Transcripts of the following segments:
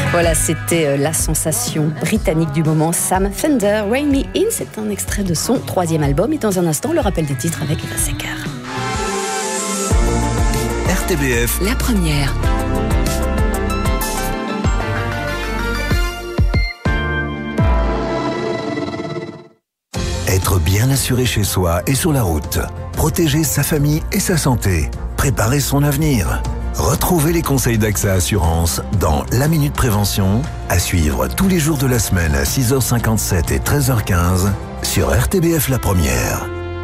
Voilà, c'était la sensation britannique du moment, Sam Fender, Rain Me In. C'est un extrait de son 3e album. Et dans un instant, le rappel des titres avec Eva Secker. RTBF, la première. Être bien assuré chez soi et sur la route. Protéger sa famille et sa santé. Préparer son avenir. Retrouvez les conseils d'AXA Assurance dans La Minute Prévention, à suivre tous les jours de la semaine à 6h57 et 13h15 sur RTBF La Première.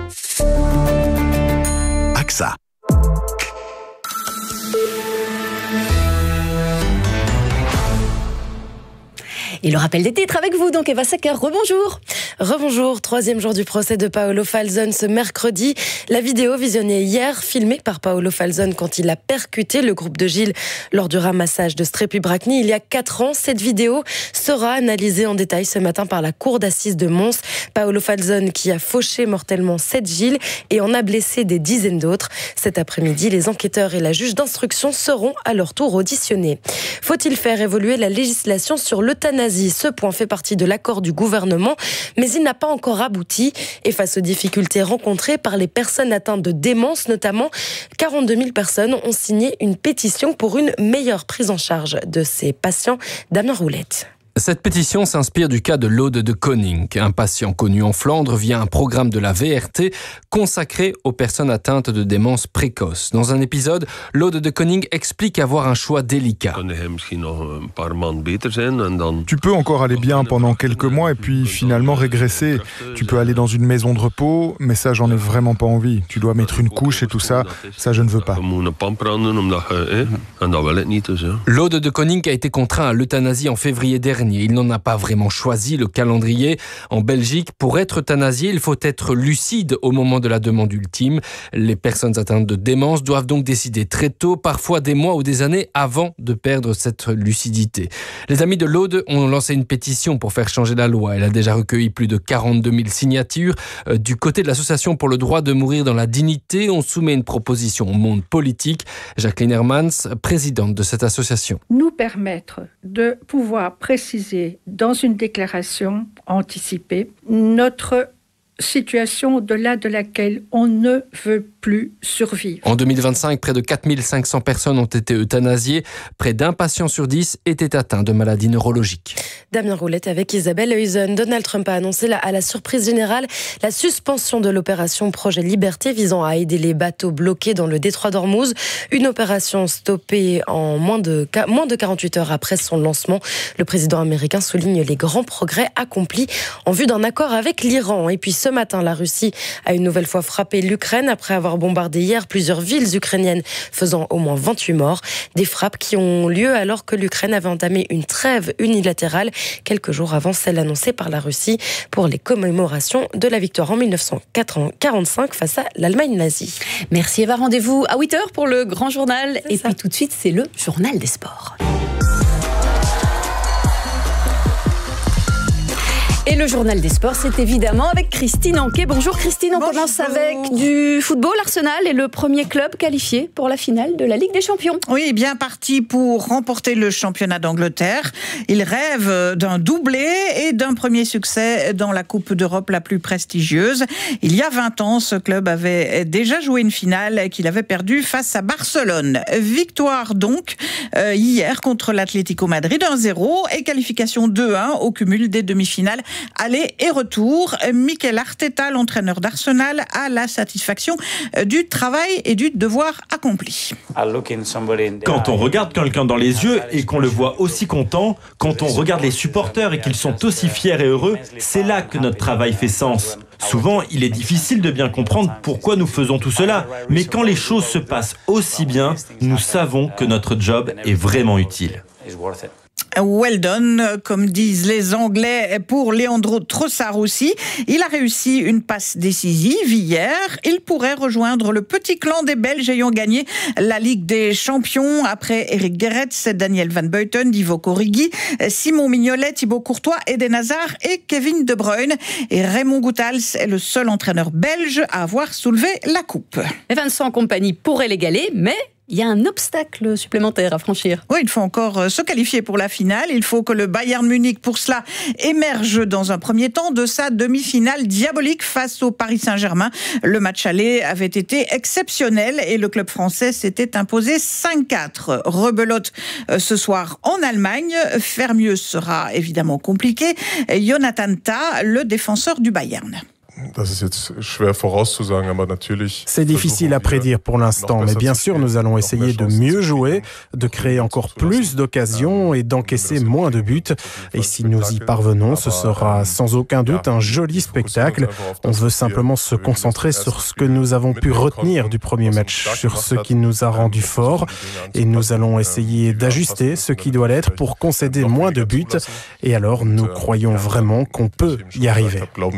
AXA. Et le rappel des titres avec vous, donc Eva Secker, rebonjour. Rebonjour, 3e jour du procès de Paolo Falzon ce mercredi. La vidéo visionnée hier, filmée par Paolo Falzon quand il a percuté le groupe de Gilles lors du ramassage de Strepy-Bracny il y a 4 ans. Cette vidéo sera analysée en détail ce matin par la cour d'assises de Mons. Paolo Falzon qui a fauché mortellement 7 Gilles et en a blessé des dizaines d'autres. Cet après-midi, les enquêteurs et la juge d'instruction seront à leur tour auditionnés. Faut-il faire évoluer la législation sur l'euthanasie ? Ce point fait partie de l'accord du gouvernement, mais il n'a pas encore abouti. Et face aux difficultés rencontrées par les personnes atteintes de démence notamment, 42 000 personnes ont signé une pétition pour une meilleure prise en charge de ces patients. Damien Roulette. Cette pétition s'inspire du cas de Lode de Koning, un patient connu en Flandre via un programme de la VRT consacré aux personnes atteintes de démence précoce. Dans un épisode, Lode de Koning explique avoir un choix délicat. Tu peux encore aller bien pendant quelques mois et puis finalement régresser. Tu peux aller dans une maison de repos, mais ça j'en ai vraiment pas envie. Tu dois mettre une couche et tout ça, ça je ne veux pas. Lode de Koning a été contraint à l'euthanasie en février dernier. Il n'en a pas vraiment choisi le calendrier. En Belgique, pour être euthanasié, il faut être lucide au moment de la demande ultime. Les personnes atteintes de démence doivent donc décider très tôt, parfois des mois ou des années avant de perdre cette lucidité. Les amis de Lode ont lancé une pétition pour faire changer la loi. Elle a déjà recueilli plus de 42 000 signatures. Du côté de l'association pour le droit de mourir dans la dignité, on soumet une proposition au monde politique. Jacqueline Hermans, présidente de cette association. Nous permettre de pouvoir préciser dans une déclaration anticipée notre situation au-delà de laquelle on ne veut plus survivre. En 2025, près de 4 500 personnes ont été euthanasiées. Près d'un patient sur 10 était atteint de maladies neurologiques. Damien Roulette avec Isabelle Heusen. Donald Trump a annoncé à la surprise générale la suspension de l'opération Projet Liberté visant à aider les bateaux bloqués dans le détroit d'Ormuz. Une opération stoppée en moins de 48 heures après son lancement. Le président américain souligne les grands progrès accomplis en vue d'un accord avec l'Iran. Et puis ce matin, la Russie a une nouvelle fois frappé l'Ukraine après avoir bombardé hier plusieurs villes ukrainiennes, faisant au moins 28 morts. Des frappes qui ont lieu alors que l'Ukraine avait entamé une trêve unilatérale quelques jours avant celle annoncée par la Russie pour les commémorations de la victoire en 1945 face à l'Allemagne nazie. Merci Eva, rendez-vous à 8h pour le grand journal. Et puis tout de suite, c'est le journal des sports. Et le journal des sports, c'est évidemment avec Christine Anquet. Bonjour Christine, on commence avec du football. Arsenal est le premier club qualifié pour la finale de la Ligue des Champions. Oui, bien parti pour remporter le championnat d'Angleterre. Il rêve d'un doublé et d'un premier succès dans la Coupe d'Europe la plus prestigieuse. Il y a 20 ans, ce club avait déjà joué une finale qu'il avait perdue face à Barcelone. Victoire donc hier contre l'Atlético Madrid 1-0 et qualification 2-1 au cumul des demi-finales. Aller et retour. Mikel Arteta, l'entraîneur d'Arsenal, a la satisfaction du travail et du devoir accompli. Quand on regarde quelqu'un dans les yeux et qu'on le voit aussi content, quand on regarde les supporters et qu'ils sont aussi fiers et heureux, c'est là que notre travail fait sens. Souvent, il est difficile de bien comprendre pourquoi nous faisons tout cela, mais quand les choses se passent aussi bien, nous savons que notre job est vraiment utile. Well done, comme disent les Anglais pour Leandro Trossard aussi. Il a réussi une passe décisive hier. Il pourrait rejoindre le petit clan des Belges ayant gagné la Ligue des Champions après Eric Gerrits, Daniel Van Buiten, Divock Origi, Simon Mignolet, Thibaut Courtois, Eden Hazard et Kevin De Bruyne. Et Raymond Goethals est le seul entraîneur belge à avoir soulevé la coupe. Et Vincent Kompany pourrait l'égaler, mais il y a un obstacle supplémentaire à franchir. Oui, il faut encore se qualifier pour la finale. Il faut que le Bayern Munich, pour cela, émerge dans un premier temps de sa demi-finale diabolique face au Paris Saint-Germain. Le match aller avait été exceptionnel et le club français s'était imposé 5-4. Rebelote ce soir en Allemagne. Faire mieux sera évidemment compliqué. Jonathan Tah, le défenseur du Bayern. C'est difficile à prédire pour l'instant, mais bien sûr, nous allons essayer de mieux jouer, de créer encore plus d'occasions et d'encaisser moins de buts. Et si nous y parvenons, ce sera sans aucun doute un joli spectacle. On veut simplement se concentrer sur ce que nous avons pu retenir du premier match, sur ce qui nous a rendus forts. Et nous allons essayer d'ajuster ce qui doit l'être pour concéder moins de buts. Et alors, nous croyons vraiment qu'on peut y arriver.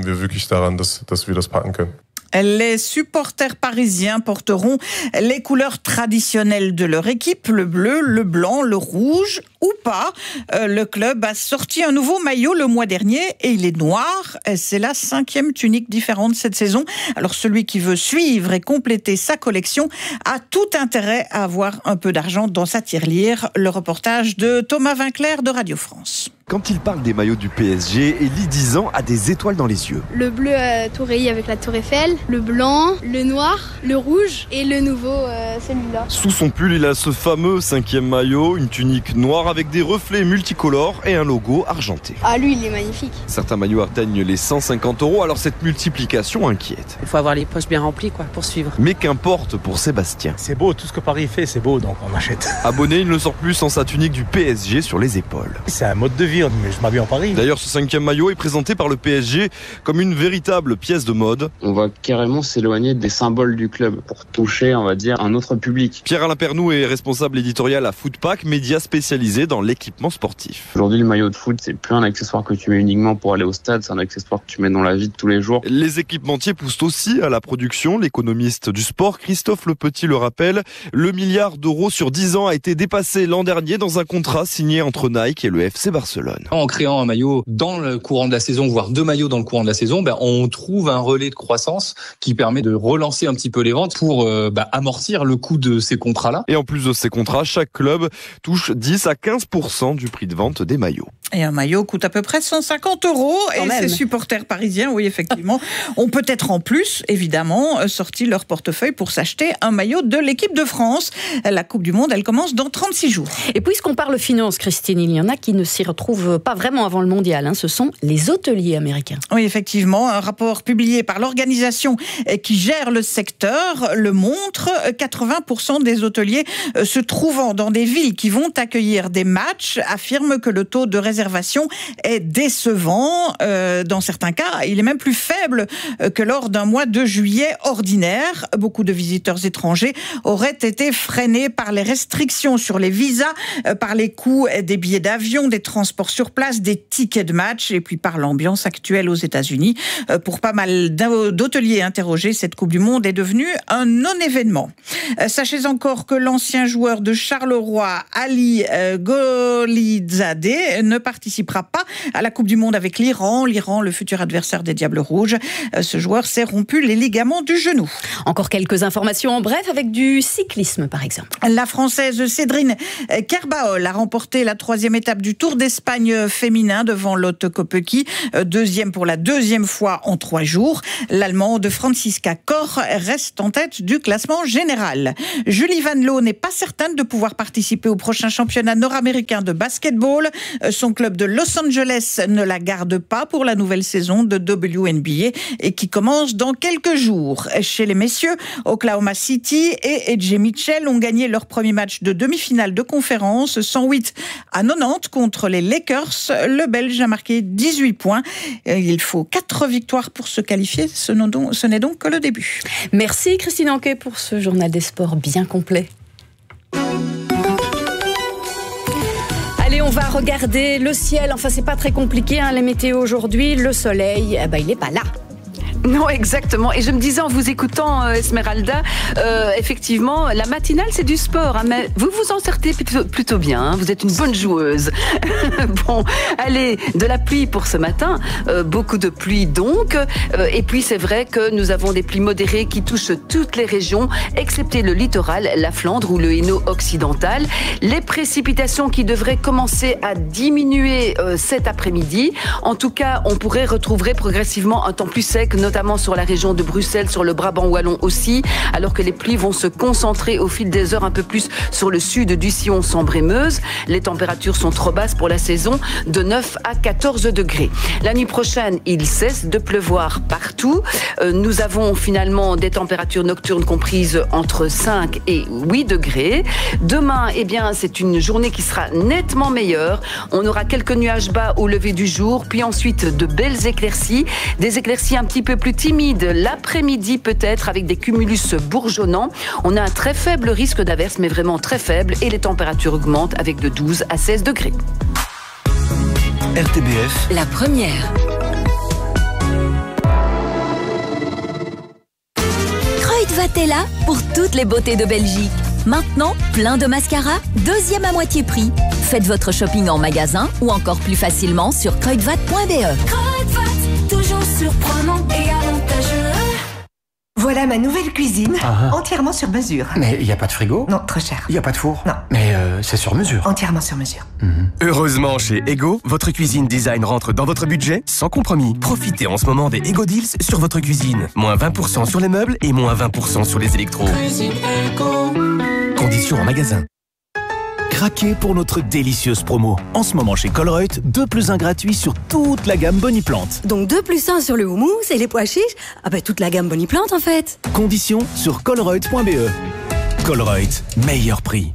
Dass wir das packen können. Les supporters parisiens porteront les couleurs traditionnelles de leur équipe, le bleu, le blanc, le rouge ou pas. Le club a sorti un nouveau maillot le mois dernier et il est noir. C'est la 5e tunique différente cette saison. Alors celui qui veut suivre et compléter sa collection a tout intérêt à avoir un peu d'argent dans sa tirelire. Le reportage de Thomas Vinclair de Radio France. Quand il parle des maillots du PSG, Elie Dizan a des étoiles dans les yeux. Le bleu Touré avec la Tour Eiffel, le blanc, le noir, le rouge et le nouveau, celui-là. Sous son pull, il a ce fameux 5e maillot, une tunique noire avec des reflets multicolores et un logo argenté. Ah, lui, il est magnifique. Certains maillots atteignent les 150 €, alors cette multiplication inquiète. Il faut avoir les poches bien remplies pour suivre. Mais qu'importe pour Sébastien. C'est beau, tout ce que Paris fait, c'est beau, donc on achète. Abonné, il ne sort plus sans sa tunique du PSG sur les épaules. C'est un mode de vie. Mais je m'habille en Paris. D'ailleurs, ce 5e maillot est présenté par le PSG comme une véritable pièce de mode. On va carrément s'éloigner des symboles du club pour toucher, on va dire, un autre public. Pierre-Alain Pernoud est responsable éditorial à Footpack, média spécialisé dans l'équipement sportif. Aujourd'hui, le maillot de foot, c'est plus un accessoire que tu mets uniquement pour aller au stade, c'est un accessoire que tu mets dans la vie de tous les jours. Les équipementiers poussent aussi à la production. L'économiste du sport, Christophe Lepetit, le rappelle. Le milliard d'euros sur 10 ans a été dépassé l'an dernier dans un contrat signé entre Nike et le FC Barcelone. En créant un maillot dans le courant de la saison, voire 2 maillots dans le courant de la saison, on trouve un relais de croissance qui permet de relancer un petit peu les ventes pour amortir le coût de ces contrats-là. Et en plus de ces contrats, chaque club touche 10 à 15% du prix de vente des maillots. Et un maillot coûte à peu près 150 € et ces supporters parisiens, oui effectivement, ont peut-être en plus, évidemment, sorti leur portefeuille pour s'acheter un maillot de l'équipe de France. La Coupe du Monde, elle commence dans 36 jours. Et puisqu'on parle finance, Christine, il y en a qui ne s'y retrouvent pas vraiment avant le mondial. Ce sont les hôteliers américains. Oui, effectivement, un rapport publié par l'organisation qui gère le secteur le montre. 80% des hôteliers se trouvant dans des villes qui vont accueillir des matchs affirment que le taux de réservation est décevant. Dans certains cas, il est même plus faible que lors d'un mois de juillet ordinaire. Beaucoup de visiteurs étrangers auraient été freinés par les restrictions sur les visas, par les coûts des billets d'avion, des transports sur place, des tickets de match et puis par l'ambiance actuelle aux États-Unis. Pour pas mal d'hôteliers interrogés, cette Coupe du Monde est devenue un non-événement. Sachez encore que l'ancien joueur de Charleroi, Ali Golizadeh, ne participera pas à la Coupe du Monde avec l'Iran. L'Iran, le futur adversaire des Diables Rouges. Ce joueur s'est rompu les ligaments du genou. Encore quelques informations en bref avec du cyclisme par exemple. La Française Cédrine Kerbaol a remporté la 3e étape du Tour d'Espagne féminin devant Lotte Kopecky, deuxième pour la 2e fois en 3 jours. L'Allemande Franziska Koch reste en tête du classement général. Julie Van Loo n'est pas certaine de pouvoir participer au prochain championnat nord-américain de basketball. Son club de Los Angeles ne la garde pas pour la nouvelle saison de WNBA et qui commence dans quelques jours. Chez les messieurs, Oklahoma City et EJ Mitchell ont gagné leur premier match de demi-finale de conférence 108-90 contre les Lakers. Le Belge a marqué 18 points. Il faut 4 victoires pour se qualifier. Ce n'est donc que le début. Merci Christine Anquet pour ce journal des sports bien complet. Allez, on va regarder le ciel. Enfin, c'est pas très compliqué, les météos aujourd'hui. Le soleil, il n'est pas là. Non, exactement. Et je me disais en vous écoutant, Esmeralda, effectivement, la matinale, c'est du sport. Hein, mais vous vous en sortez plutôt bien. Hein, vous êtes une bonne joueuse. Bon, allez, de la pluie pour ce matin. Beaucoup de pluie donc. Et puis, c'est vrai que nous avons des pluies modérées qui touchent toutes les régions, excepté le littoral, la Flandre ou le Hainaut occidental. Les précipitations qui devraient commencer à diminuer cet après-midi. En tout cas, on pourrait retrouver progressivement un temps plus sec, notamment sur la région de Bruxelles, sur le Brabant wallon aussi, alors que les pluies vont se concentrer au fil des heures un peu plus sur le sud du sillon Sambre-et-Meuse. Les températures sont trop basses pour la saison, de 9 à 14 degrés. La nuit prochaine, il cesse de pleuvoir partout. Nous avons finalement des températures nocturnes comprises entre 5 et 8 degrés. Demain, eh bien, c'est une journée qui sera nettement meilleure. On aura quelques nuages bas au lever du jour, puis ensuite de belles éclaircies, des éclaircies un petit peu plus timides l'après-midi peut-être, avec des cumulus bourgeonnants. On a un très faible risque d'averse, mais vraiment très faible, et les températures augmentent avec de 12 à 16 degrés. RTBF, la première. Kruidvat est là pour toutes les beautés de Belgique. Maintenant, plein de mascaras, deuxième à moitié prix. Faites votre shopping en magasin ou encore plus facilement sur kruidvat.be. Kruidvat, toujours surprenant et avantageux. Voilà ma nouvelle cuisine, entièrement sur mesure. Mais il n'y a pas de frigo? Non, trop cher. Il n'y a pas de four? Non. Mais c'est sur mesure? Entièrement sur mesure. Heureusement, chez Ego, votre cuisine design rentre dans votre budget sans compromis. Profitez en ce moment des Ego Deals sur votre cuisine. Moins 20% sur les meubles et moins 20% sur les électros. Cuisine Ego. Conditions en magasin. Craquez pour notre délicieuse promo. En ce moment chez Colruyt, 2 + 1 gratuit sur toute la gamme Boniplante. Donc 2 + 1 sur le houmous et les pois chiches. Ah bah toute la gamme Boniplante en fait. Conditions sur colruyt.be. Colruyt, meilleur prix.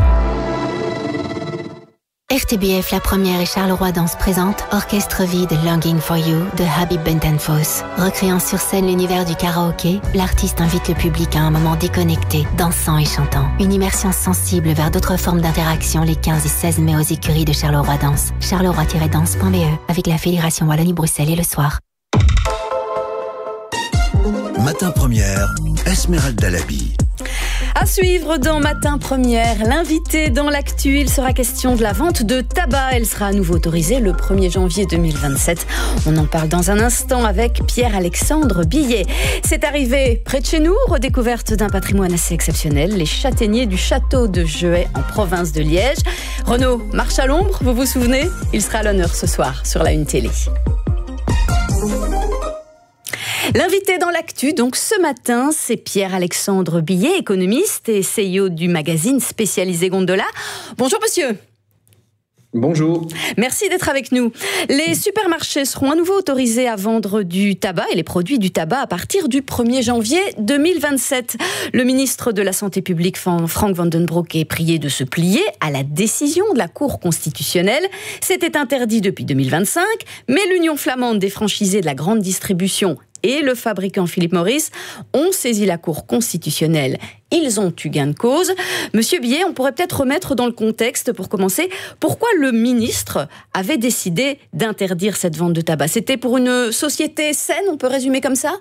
RTBF La Première et Charleroi Danse présente Orchestre vide Longing for You de Habib Bentenfos. Recréant sur scène l'univers du karaoké, l'artiste invite le public à un moment déconnecté, dansant et chantant. Une immersion sensible vers d'autres formes d'interaction les 15 et 16 mai aux écuries de Charleroi Danse. charleroi-danse.be avec la Fédération Wallonie-Bruxelles et le soir. Matin Première, Esmeralda Labi. À suivre dans Matin Première, l'invité dans l'actu, il sera question de la vente de tabac. Elle sera à nouveau autorisée le 1er janvier 2027. On en parle dans un instant avec Pierre-Alexandre Billet. C'est arrivé près de chez nous, redécouverte d'un patrimoine assez exceptionnel, les châtaigniers du château de Jeuet en province de Liège. Renaud marche à l'ombre, vous vous souvenez? Il sera à l'honneur ce soir sur la Une Télé. L'invité dans l'actu, donc ce matin, c'est Pierre-Alexandre Billet, économiste et CEO du magazine spécialisé Gondola. Bonjour monsieur. Bonjour. Merci d'être avec nous. Les supermarchés seront à nouveau autorisés à vendre du tabac et les produits du tabac à partir du 1er janvier 2027. Le ministre de la Santé publique, Frank van den Broek, est prié de se plier à la décision de la Cour constitutionnelle. C'était interdit depuis 2025, mais l'Union flamande des franchisés de la grande distribution et le fabricant Philip Morris ont saisi la Cour constitutionnelle. Ils ont eu gain de cause. Monsieur Billet, on pourrait peut-être remettre dans le contexte, pour commencer, pourquoi le ministre avait décidé d'interdire cette vente de tabac? C'était pour une société saine, on peut résumer comme ça?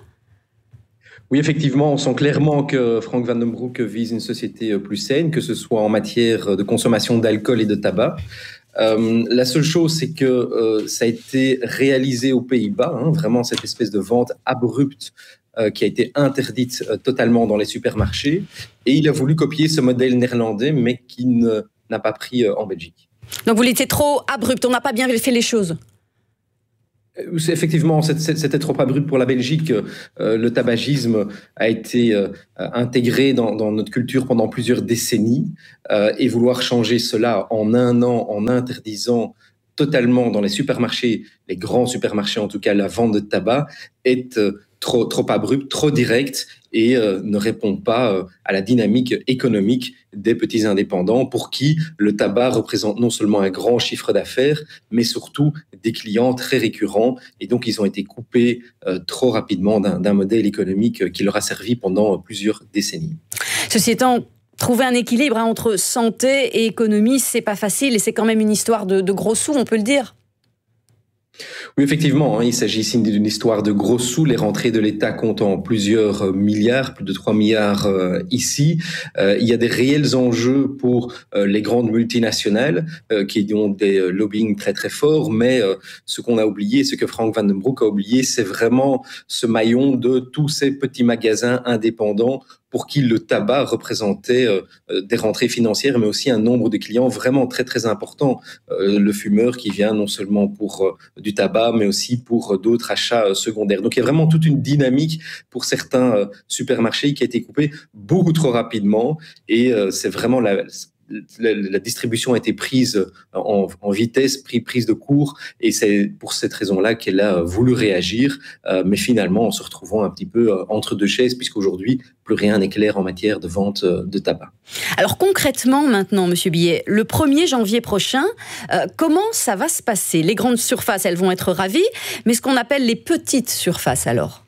Oui, effectivement, on sent clairement que Frank van den Broek vise une société plus saine, que ce soit en matière de consommation d'alcool et de tabac. La seule chose, c'est que ça a été réalisé aux Pays-Bas, vraiment cette espèce de vente abrupte qui a été interdite totalement dans les supermarchés. Et il a voulu copier ce modèle néerlandais, mais qui n'a pas pris en Belgique. Donc vous l'étiez trop abrupt, on n'a pas bien fait les choses. Effectivement, c'était trop abrupt pour la Belgique. Le tabagisme a été intégré dans notre culture pendant plusieurs décennies. Et vouloir changer cela en un an, en interdisant totalement dans les supermarchés, les grands supermarchés en tout cas, la vente de tabac, est trop abrupt, trop direct et ne répond pas à la dynamique économique des petits indépendants pour qui le tabac représente non seulement un grand chiffre d'affaires, mais surtout des clients très récurrents. Et donc, ils ont été coupés trop rapidement d'un modèle économique qui leur a servi pendant plusieurs décennies. Ceci étant, trouver un équilibre entre santé et économie, c'est pas facile et c'est quand même une histoire de gros sous, on peut le dire. Oui, effectivement, il s'agit ici d'une histoire de gros sous. Les rentrées de l'État comptant plusieurs milliards, plus de 3 milliards ici. Il y a des réels enjeux pour les grandes multinationales qui ont des lobbying très très forts, mais ce qu'on a oublié, ce que Frank Van den Broek a oublié, c'est vraiment ce maillon de tous ces petits magasins indépendants pour qui le tabac représentait des rentrées financières, mais aussi un nombre de clients vraiment très très important. Le fumeur qui vient non seulement pour du tabac, mais aussi pour d'autres achats secondaires. Donc il y a vraiment toute une dynamique pour certains supermarchés qui a été coupée beaucoup trop rapidement, et c'est vraiment la distribution a été prise en vitesse, prise de court, et c'est pour cette raison-là qu'elle a voulu réagir, mais finalement en se retrouvant un petit peu entre deux chaises, puisqu'aujourd'hui, plus rien n'est clair en matière de vente de tabac. Alors concrètement maintenant, Monsieur Billet, le 1er janvier prochain, comment ça va se passer? Les grandes surfaces, elles vont être ravies, mais ce qu'on appelle les petites surfaces alors?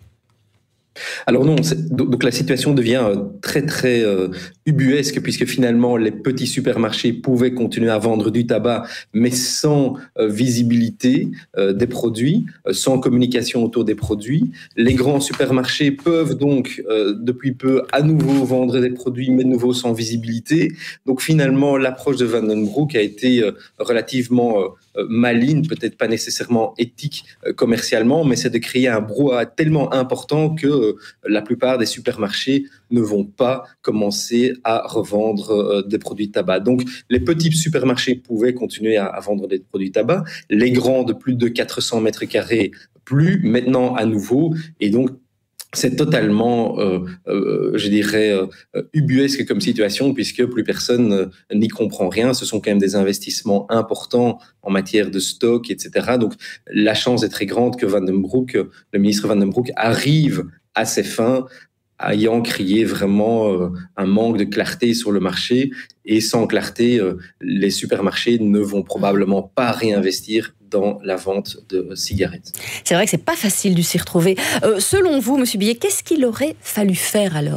Alors non, donc la situation devient très très ubuesque, puisque finalement les petits supermarchés pouvaient continuer à vendre du tabac, mais sans visibilité des produits, sans communication autour des produits. Les grands supermarchés peuvent donc depuis peu à nouveau vendre des produits, mais de nouveau sans visibilité. Donc finalement l'approche de Van den Broek a été relativement maligne, peut-être pas nécessairement éthique commercialement, mais c'est de créer un brouhaha tellement important que la plupart des supermarchés ne vont pas commencer à revendre des produits de tabac. Donc, les petits supermarchés pouvaient continuer à vendre des produits de tabac. Les grands de plus de 400 mètres carrés, plus maintenant à nouveau. Et donc, c'est totalement, je dirais, ubuesque comme situation, puisque plus personne n'y comprend rien. Ce sont quand même des investissements importants en matière de stock, etc. Donc, la chance est très grande que Van den Broek, le ministre Van den Broek, arrive à ses fins, ayant crié vraiment un manque de clarté sur le marché. Et sans clarté, les supermarchés ne vont probablement pas réinvestir dans la vente de cigarettes. C'est vrai que c'est pas facile de s'y retrouver. Selon vous, Monsieur Billet, qu'est-ce qu'il aurait fallu faire alors ?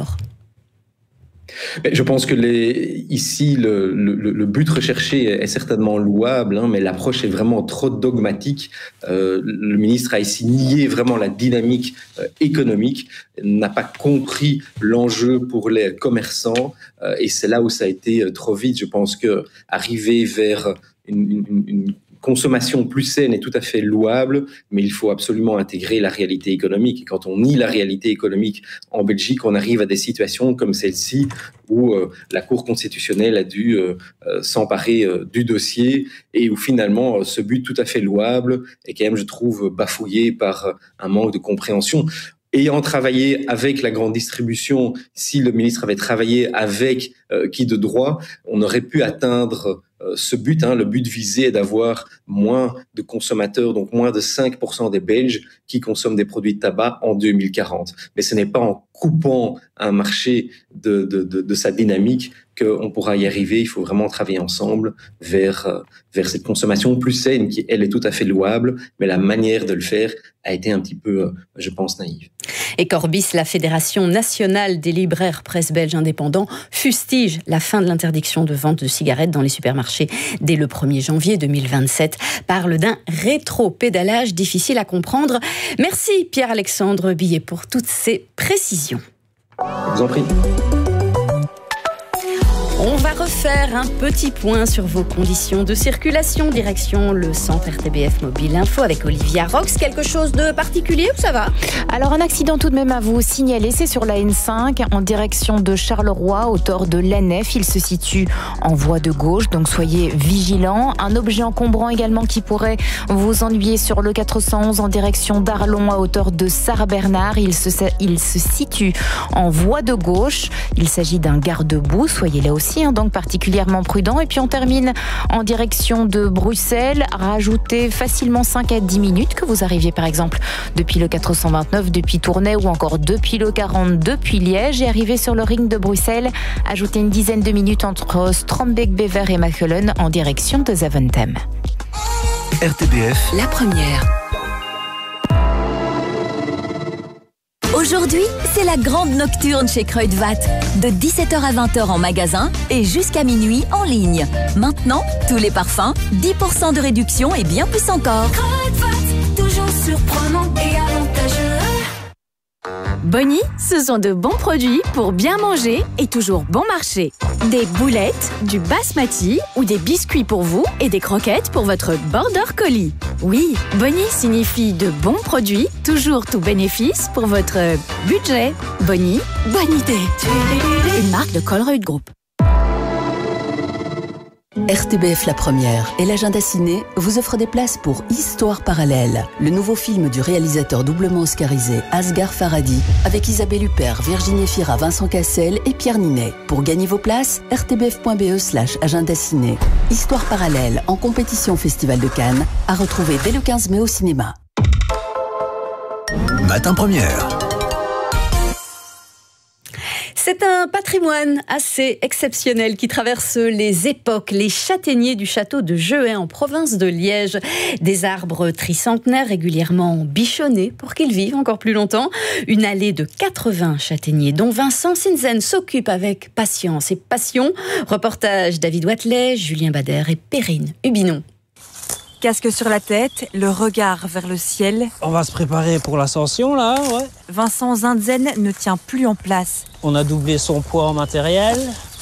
Je pense que ici, le but recherché est certainement louable, mais l'approche est vraiment trop dogmatique. Le ministre a ici nié vraiment la dynamique économique, n'a pas compris l'enjeu pour les commerçants, et c'est là où ça a été trop vite. Je pense qu'arriver vers une consommation plus saine est tout à fait louable, mais il faut absolument intégrer la réalité économique. Et quand on nie la réalité économique en Belgique, on arrive à des situations comme celle-ci où la Cour constitutionnelle a dû s'emparer du dossier et où finalement ce but tout à fait louable est quand même, je trouve, bafouillé par un manque de compréhension. Ayant travaillé avec la grande distribution, si le ministre avait travaillé avec qui de droit, on aurait pu atteindre ce but. Le but visé est d'avoir moins de consommateurs, donc moins de 5% des Belges qui consomment des produits de tabac en 2040. Mais ce n'est pas en coupant un marché de sa dynamique qu'on pourra y arriver. Il faut vraiment travailler ensemble vers cette consommation plus saine qui, elle, est tout à fait louable, mais la manière de le faire a été un petit peu, je pense, naïve. Et Corbis, la Fédération nationale des libraires presse belges indépendants, fustige la fin de l'interdiction de vente de cigarettes dans les supermarchés dès le 1er janvier 2027. Parle d'un rétro-pédalage difficile à comprendre. Merci Pierre-Alexandre Billet pour toutes ces précisions. Je vous en prie. On va refaire un petit point sur vos conditions de circulation. Direction le centre RTBF Mobile Info avec Olivia Rox. Quelque chose de particulier ou ça va ? Alors un accident tout de même à vous signaler, c'est sur la N5 en direction de Charleroi, hauteur de l'Enef. Il se situe en voie de gauche, donc soyez vigilants. Un objet encombrant également qui pourrait vous ennuyer sur le 411 en direction d'Arlon à hauteur de Sarre-Bernard. Il se situe en voie de gauche. Il s'agit d'un garde-boue, soyez là aussi. Donc particulièrement prudent. Et puis on termine en direction de Bruxelles. Rajoutez facilement 5 à 10 minutes, que vous arriviez par exemple depuis le 429, depuis Tournai ou encore depuis le 40, depuis Liège, et arrivez sur le ring de Bruxelles. Ajoutez une dizaine de minutes entre Strombeek-Bever et Mechelen en direction de Zaventem. RTBF, la première. Aujourd'hui, c'est la grande nocturne chez Kruidvat. De 17h à 20h en magasin et jusqu'à minuit en ligne. Maintenant, tous les parfums, 10% de réduction et bien plus encore. Kruidvat, toujours toujours surprenant et avantageux. Bonnie, ce sont de bons produits pour bien manger et toujours bon marché. Des boulettes, du basmati ou des biscuits pour vous et des croquettes pour votre border collie. Oui, Bonnie signifie de bons produits, toujours tout bénéfice pour votre budget. Bonnie, bonne idée. Une marque de Colruyt Group. RTBF La Première et l'agenda ciné vous offrent des places pour Histoire parallèle, le nouveau film du réalisateur doublement oscarisé Asghar Farhadi avec Isabelle Huppert, Virginie Fira, Vincent Cassel et Pierre Ninet. Pour gagner vos places, rtbf.be/agenda ciné. Histoire parallèle en compétition au Festival de Cannes à retrouver dès le 15 mai au cinéma. Matin Première. C'est un patrimoine assez exceptionnel qui traverse les époques. Les châtaigniers du château de Jehet en province de Liège. Des arbres tricentenaires régulièrement bichonnés pour qu'ils vivent encore plus longtemps. Une allée de 80 châtaigniers dont Vincent Sinzen s'occupe avec patience et passion. Reportage David Wathelet, Julien Bader et Perrine Hubinon. Casque sur la tête, le regard vers le ciel. On va se préparer pour l'ascension là, ouais. Vincent Zinzen ne tient plus en place. On a doublé son poids en matériel.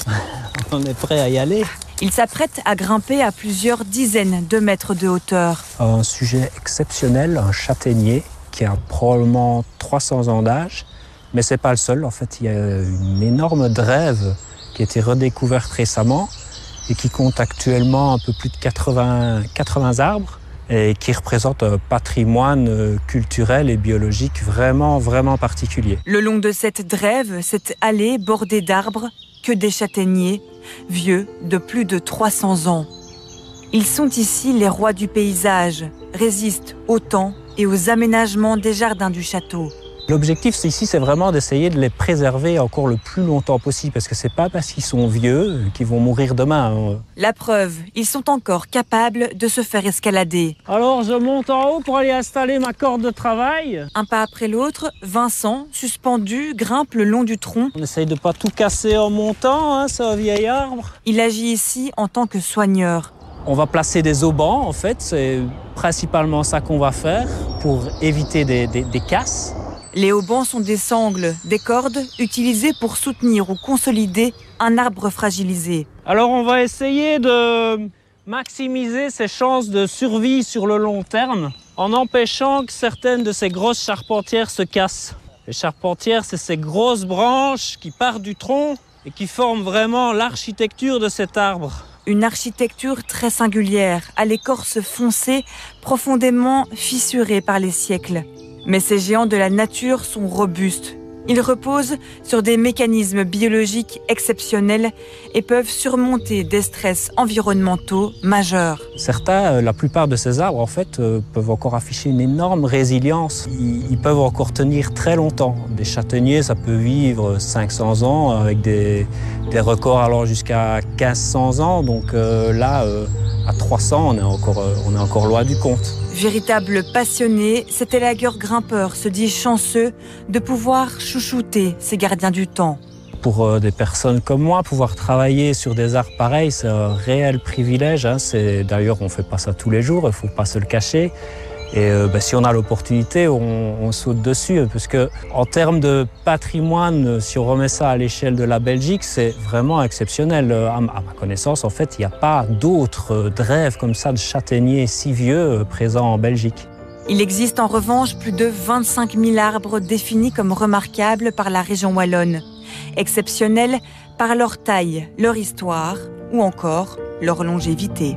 On est prêt à y aller. Il s'apprête à grimper à plusieurs dizaines de mètres de hauteur. Un sujet exceptionnel, un châtaignier qui a probablement 300 ans d'âge. Mais c'est pas le seul. En fait, il y a une énorme drève qui a été redécouverte récemment et qui compte actuellement un peu plus de 80 arbres et qui représente un patrimoine culturel et biologique vraiment particulier. Le long de cette drève, cette allée bordée d'arbres, que des châtaigniers, vieux de plus de 300 ans. Ils sont ici les rois du paysage, résistent au temps et aux aménagements des jardins du château. L'objectif ici, c'est vraiment d'essayer de les préserver encore le plus longtemps possible, parce que c'est pas parce qu'ils sont vieux qu'ils vont mourir demain. La preuve, ils sont encore capables de se faire escalader. Alors je monte en haut pour aller installer ma corde de travail. Un pas après l'autre, Vincent, suspendu, grimpe le long du tronc. On essaye de pas tout casser en montant, c'est un vieil arbre. Il agit ici en tant que soigneur. On va placer des aubans, en fait, c'est principalement ça qu'on va faire pour éviter des casses. Les haubans sont des sangles, des cordes utilisées pour soutenir ou consolider un arbre fragilisé. Alors on va essayer de maximiser ses chances de survie sur le long terme en empêchant que certaines de ces grosses charpentières se cassent. Les charpentières, c'est ces grosses branches qui partent du tronc et qui forment vraiment l'architecture de cet arbre. Une architecture très singulière, à l'écorce foncée, profondément fissurée par les siècles. Mais ces géants de la nature sont robustes. Ils reposent sur des mécanismes biologiques exceptionnels et peuvent surmonter des stress environnementaux majeurs. Certains, la plupart de ces arbres, en fait, peuvent encore afficher une énorme résilience. Ils peuvent encore tenir très longtemps. Des châtaigniers, ça peut vivre 500 ans avec des records allant jusqu'à 1500 ans. Donc là, à 300, on est encore loin du compte. Véritable passionné, cet élagueur grimpeur se dit chanceux de pouvoir chouchouter ces gardiens du temps. Pour des personnes comme moi, pouvoir travailler sur des arbres pareils, c'est un réel privilège. D'ailleurs, on ne fait pas ça tous les jours, il ne faut pas se le cacher. Et si on a l'opportunité, on saute dessus. Parce que, en termes de patrimoine, si on remet ça à l'échelle de la Belgique, c'est vraiment exceptionnel. À ma connaissance, en fait, il n'y a pas d'autres drèves comme ça de châtaigniers si vieux présents en Belgique. Il existe en revanche plus de 25 000 arbres définis comme remarquables par la région wallonne. Exceptionnels par leur taille, leur histoire ou encore leur longévité.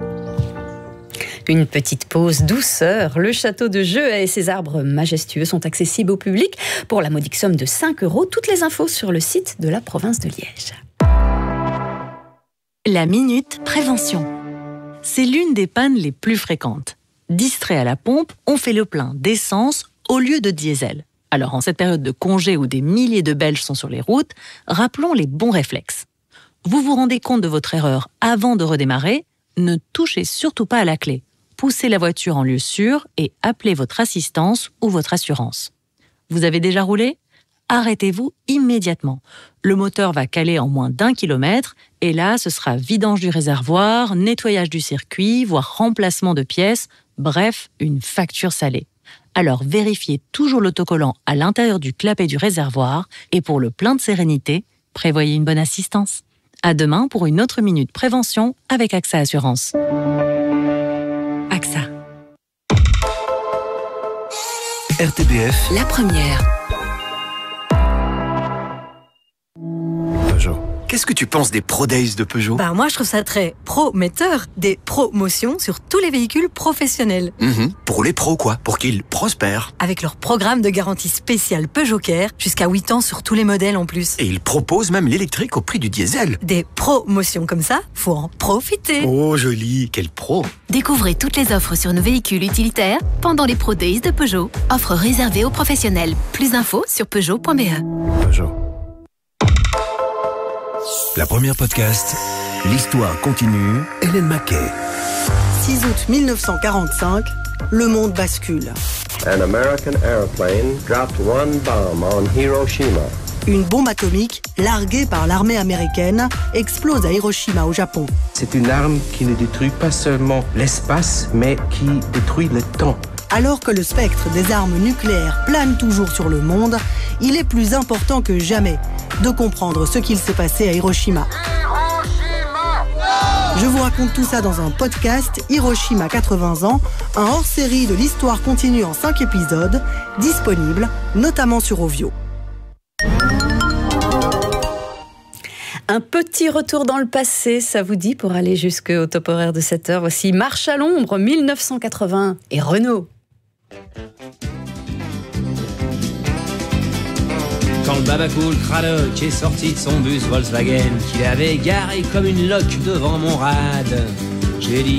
Une petite pause douceur. Le château de Jehet et ses arbres majestueux sont accessibles au public pour la modique somme de 5 €. Toutes les infos sur le site de la province de Liège. La Minute Prévention. C'est l'une des pannes les plus fréquentes. Distrait à la pompe, on fait le plein d'essence au lieu de diesel. Alors en cette période de congé où des milliers de Belges sont sur les routes, rappelons les bons réflexes. Vous vous rendez compte de votre erreur avant de redémarrer ? Ne touchez surtout pas à la clé. Poussez la voiture en lieu sûr et appelez votre assistance ou votre assurance. Vous avez déjà roulé ? Arrêtez-vous immédiatement. Le moteur va caler en moins d'1 kilomètre et là, ce sera vidange du réservoir, nettoyage du circuit, voire remplacement de pièces, bref, une facture salée. Alors vérifiez toujours l'autocollant à l'intérieur du clapet du réservoir et pour le plein de sérénité, prévoyez une bonne assistance. À demain pour une autre minute prévention avec AXA Assurance. AXA. RTBF, La première. Peugeot. Qu'est-ce que tu penses des Pro Days de Peugeot ? Moi, je trouve ça très prometteur. Des promotions sur tous les véhicules professionnels. Pour les pros, quoi. Pour qu'ils prospèrent. Avec leur programme de garantie spéciale Peugeot Care, jusqu'à 8 ans sur tous les modèles en plus. Et ils proposent même l'électrique au prix du diesel. Des promotions comme ça, faut en profiter. Oh, joli. Quel pro. Découvrez toutes les offres sur nos véhicules utilitaires pendant les Pro Days de Peugeot. Offre réservée aux professionnels. Plus d'infos sur Peugeot.be. Peugeot. La première podcast, l'histoire continue, Hélène Maquet. 6 août 1945, le monde bascule. An American airplane dropped one bomb on Hiroshima. Une bombe atomique, larguée par l'armée américaine, explose à Hiroshima au Japon. C'est une arme qui ne détruit pas seulement l'espace, mais qui détruit le temps. Alors que le spectre des armes nucléaires plane toujours sur le monde, il est plus important que jamais de comprendre ce qu'il s'est passé à Hiroshima. Je vous raconte tout ça dans un podcast Hiroshima 80 ans, un hors-série de l'histoire continue en 5 épisodes, disponible notamment sur Ovio. Un petit retour dans le passé, ça vous dit, pour aller jusqu'au top horaire de 7h. Voici Marche à l'ombre, 1980 et Renault. Quand le babacool Cradock est sorti de son bus Volkswagen, qu'il avait garé comme une loque devant mon rad, j'ai dit